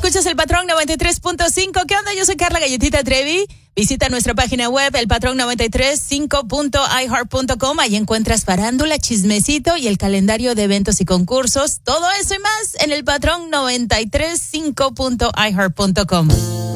Escuchas el Patrón 93.5. ¿Qué onda? Yo soy Carla Galletita Trevi. Visita nuestra página web, elpatrón935.iheart.com. Ahí encuentras farándula, chismecito y el calendario de eventos y concursos. Todo eso y más en el Patrón 935.iheart.com.